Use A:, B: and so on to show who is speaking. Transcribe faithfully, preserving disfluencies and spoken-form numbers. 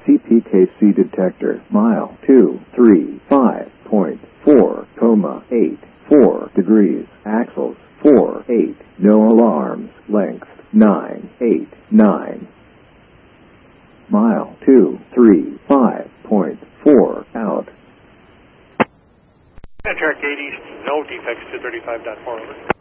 A: C P K C detector, mile two three five point four, comma eight four degrees, axles four eight, no alarms, length nine eight nine. Mile two three five point four, out.
B: Track eight east, no defects, two thirty-five point four over.